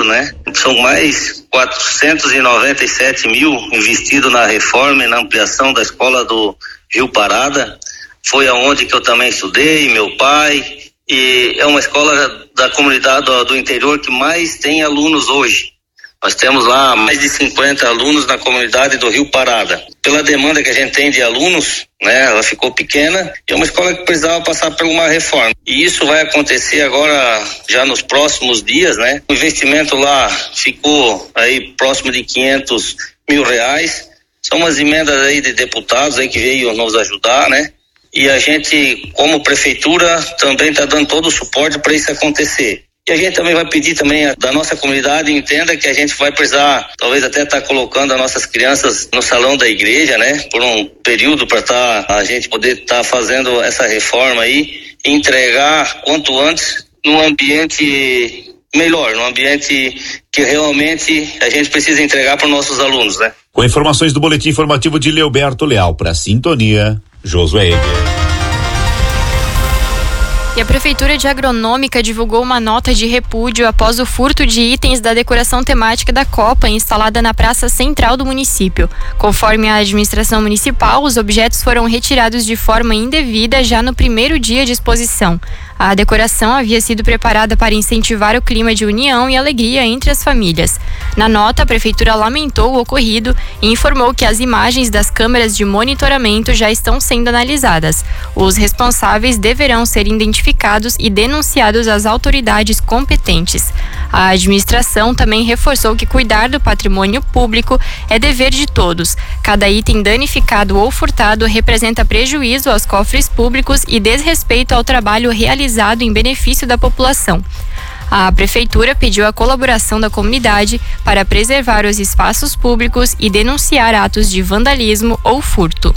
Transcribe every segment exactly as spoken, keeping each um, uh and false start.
né? São mais quatrocentos e noventa e sete mil investidos na reforma e na ampliação da escola do Rio Parada. Foi aonde que eu também estudei, meu pai, e é uma escola da comunidade do, do interior que mais tem alunos hoje. Nós temos lá mais de cinquenta alunos na comunidade do Rio Parada. Pela demanda que a gente tem de alunos, né, ela ficou pequena e é uma escola que precisava passar por uma reforma. E isso vai acontecer agora, já nos próximos dias, né? O investimento lá ficou aí próximo de quinhentos mil reais. São umas emendas aí de deputados aí que veio nos ajudar, né? E a gente, como prefeitura, também está dando todo o suporte para isso acontecer. E a gente também vai pedir também da nossa comunidade, entenda que a gente vai precisar, talvez até estar tá colocando as nossas crianças no salão da igreja, né? Por um período para tá, a gente poder estar tá fazendo essa reforma aí e entregar quanto antes num ambiente melhor, num ambiente que realmente a gente precisa entregar para os nossos alunos, né? Com informações do boletim informativo de Leoberto Leal para Sintonia, Josué Eger. E a Prefeitura de Agronômica divulgou uma nota de repúdio após o furto de itens da decoração temática da Copa instalada na praça central do município. Conforme a administração municipal, os objetos foram retirados de forma indevida já no primeiro dia de exposição. A decoração havia sido preparada para incentivar o clima de união e alegria entre as famílias. Na nota, a Prefeitura lamentou o ocorrido e informou que as imagens das câmeras de monitoramento já estão sendo analisadas. Os responsáveis deverão ser identificados e denunciados às autoridades competentes. A administração também reforçou que cuidar do patrimônio público é dever de todos. Cada item danificado ou furtado representa prejuízo aos cofres públicos e desrespeito ao trabalho realizado em benefício da população. A Prefeitura pediu a colaboração da comunidade para preservar os espaços públicos e denunciar atos de vandalismo ou furto.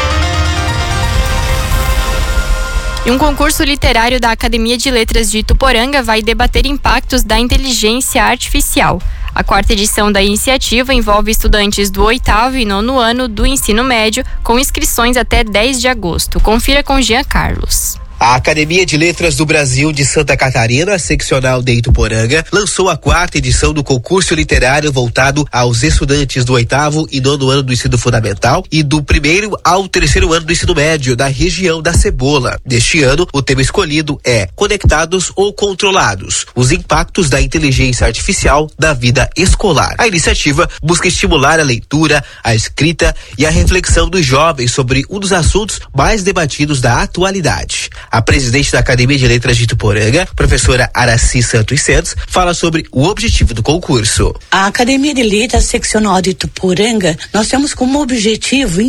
E um concurso literário da Academia de Letras de Ituporanga vai debater impactos da inteligência artificial. A quarta edição da iniciativa envolve estudantes do oitavo e nono ano do ensino médio, com inscrições até dez de agosto. Confira com Jean Carlos. A Academia de Letras do Brasil de Santa Catarina, seccional de Ituporanga, lançou a quarta edição do concurso literário voltado aos estudantes do oitavo e nono ano do ensino fundamental e do primeiro ao terceiro ano do ensino médio da região da Cebola. Neste ano, o tema escolhido é Conectados ou Controlados? Os impactos da inteligência artificial da vida escolar. A iniciativa busca estimular a leitura, a escrita e a reflexão dos jovens sobre um dos assuntos mais debatidos da atualidade. A presidente da Academia de Letras de Ituporanga, professora Araci Santos Santos, fala sobre o objetivo do concurso. A Academia de Letras seccional de Ituporanga, nós temos como objetivo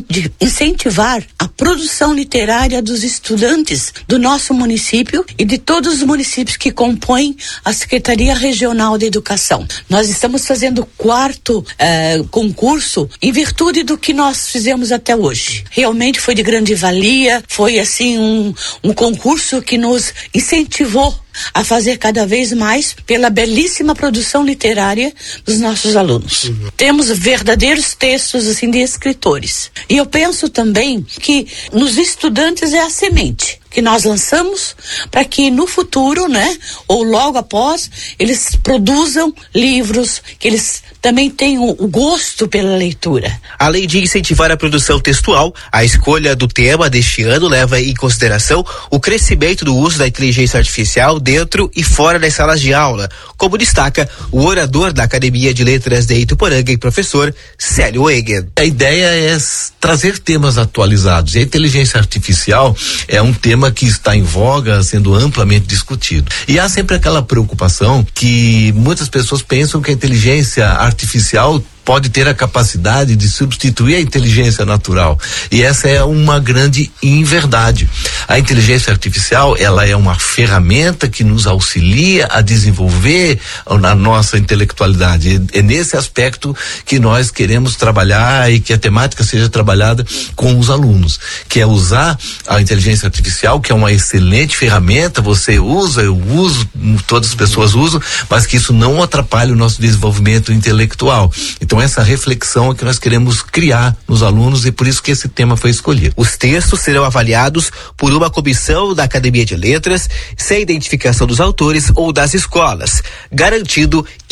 incentivar a produção literária dos estudantes do nosso município e de todos os municípios que compõem a Secretaria Regional de Educação. Nós estamos fazendo o quarto eh, concurso em virtude do que nós fizemos até hoje. Realmente foi de grande valia, foi assim um um concurso que nos incentivou a fazer cada vez mais pela belíssima produção literária dos nossos alunos. Uhum. Temos verdadeiros textos assim de escritores. E eu penso também que nos estudantes é a semente que nós lançamos para que no futuro, né, ou logo após, eles produzam livros, que eles também tenham o gosto pela leitura. Além de incentivar a produção textual, a escolha do tema deste ano leva em consideração o crescimento do uso da inteligência artificial dentro e fora das salas de aula, como destaca o orador da Academia de Letras de Ituporanga e professor Célio Eger. A ideia é trazer temas atualizados, e a inteligência artificial é um tema que está em voga, sendo amplamente discutido. E há sempre aquela preocupação que muitas pessoas pensam que a inteligência artificial pode ter a capacidade de substituir a inteligência natural. E essa é uma grande inverdade. A inteligência artificial, ela é uma ferramenta que nos auxilia a desenvolver a nossa intelectualidade. É nesse aspecto que nós queremos trabalhar e que a temática seja trabalhada com os alunos, que é usar a inteligência artificial, que é uma excelente ferramenta, você usa, eu uso, todas as pessoas usam, mas que isso não atrapalhe o nosso desenvolvimento intelectual. Então, Então essa reflexão é que nós queremos criar nos alunos e por isso que esse tema foi escolhido. Os textos serão avaliados por uma comissão da Academia de Letras, sem identificação dos autores ou das escolas, garantindo